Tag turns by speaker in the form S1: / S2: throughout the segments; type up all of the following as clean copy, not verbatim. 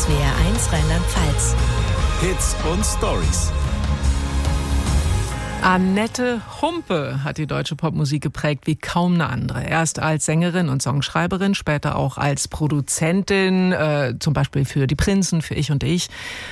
S1: SWR1 Rheinland-Pfalz.
S2: Hits und Stories.
S3: Annette Humpe hat die deutsche Popmusik geprägt wie kaum eine andere. Erst als Sängerin und Songschreiberin, später auch als Produzentin, zum Beispiel für Die Prinzen, für Ich und Ich.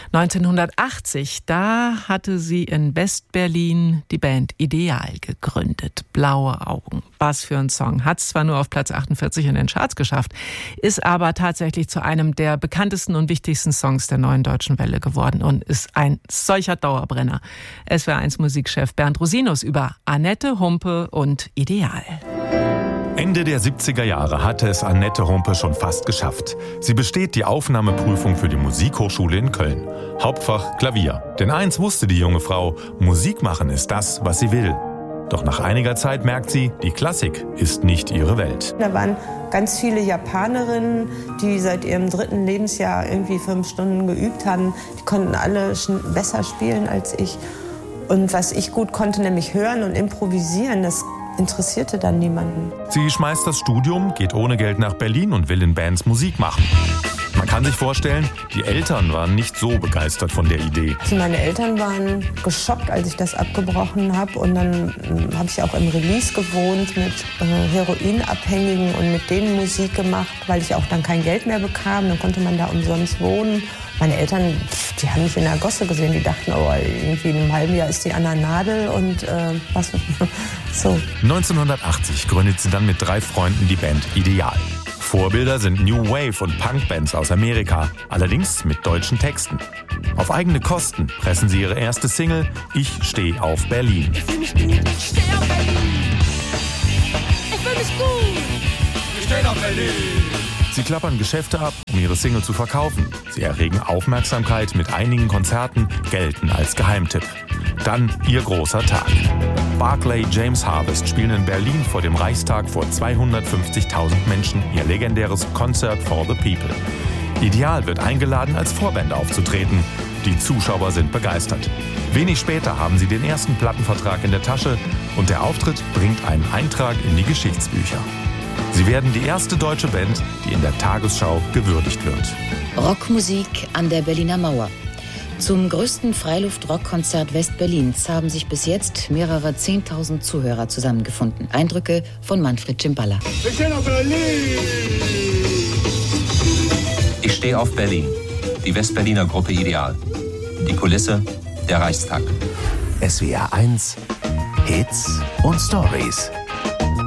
S3: 1980, da hatte sie in West-Berlin die Band Ideal gegründet. Blaue Augen. Was für ein Song. Hat es zwar nur auf Platz 48 in den Charts geschafft, ist aber tatsächlich zu einem der bekanntesten und wichtigsten Songs der neuen deutschen Welle geworden und ist ein solcher Dauerbrenner. SWR1 Musikchef Bernd Rosinus über Annette Humpe und Ideal.
S2: Ende der 70er Jahre hatte es Annette Humpe schon fast geschafft. Sie besteht die Aufnahmeprüfung für die Musikhochschule in Köln. Hauptfach Klavier. Denn eins wusste die junge Frau: Musik machen ist das, was sie will. Doch nach einiger Zeit merkt sie, die Klassik ist nicht ihre Welt.
S4: Da waren ganz viele Japanerinnen, die seit ihrem 3. Lebensjahr irgendwie 5 Stunden geübt haben. Die konnten alle besser spielen als ich. Und was ich gut konnte, nämlich hören und improvisieren, das interessierte dann niemanden.
S2: Sie schmeißt das Studium, geht ohne Geld nach Berlin und will in Bands Musik machen. Man kann sich vorstellen, die Eltern waren nicht so begeistert von der Idee.
S4: Also meine Eltern waren geschockt, als ich das abgebrochen habe. Und dann habe ich auch im Release gewohnt mit Heroinabhängigen und mit denen Musik gemacht, weil ich auch dann kein Geld mehr bekam. Dann konnte man da umsonst wohnen. Meine Eltern, die haben mich in der Gosse gesehen. Die dachten, oh, irgendwie in einem halben Jahr ist die an der Nadel und was so.
S2: 1980 gründet sie dann mit 3 Freunden die Band Ideal. Vorbilder sind New Wave und Punkbands aus Amerika, allerdings mit deutschen Texten. Auf eigene Kosten pressen sie ihre erste Single Ich steh auf Berlin.
S5: Ich fühl mich gut, ich steh auf Berlin. Ich fühl mich gut, ich steh auf Berlin.
S2: Sie klappern Geschäfte ab, um ihre Single zu verkaufen. Sie erregen Aufmerksamkeit mit einigen Konzerten, gelten als Geheimtipp. Dann ihr großer Tag. Barclay James Harvest spielen in Berlin vor dem Reichstag vor 250.000 Menschen ihr legendäres Concert for the People. Ideal wird eingeladen, als Vorband aufzutreten. Die Zuschauer sind begeistert. Wenig später haben sie den ersten Plattenvertrag in der Tasche und der Auftritt bringt einen Eintrag in die Geschichtsbücher. Sie werden die erste deutsche Band, die in der Tagesschau gewürdigt wird.
S1: Rockmusik an der Berliner Mauer. Zum größten Freiluft-Rock-Konzert Westberlins haben sich bis jetzt mehrere 10.000 Zuhörer zusammengefunden. Eindrücke von Manfred Cimballa.
S5: Ich steh auf Berlin.
S6: Ich stehe auf Berlin. Die Westberliner Gruppe Ideal. Die Kulisse, der Reichstag.
S7: SWR1 Hits und Stories.